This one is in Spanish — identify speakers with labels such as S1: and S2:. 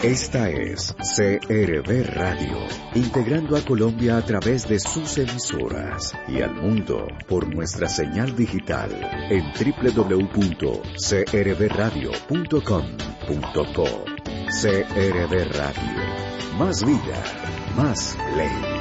S1: Esta es CRB Radio, integrando a Colombia a través de sus emisoras y al mundo por nuestra señal digital en www.crbradio.com.co. CRB Radio, más vida, más ley.